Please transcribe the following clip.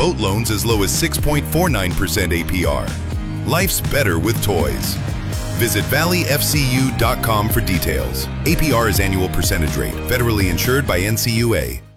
boat loans as low as 6.49% APR. Life's better with toys. Visit valleyfcu.com for details. APR is annual percentage rate. Federally insured by NCUA.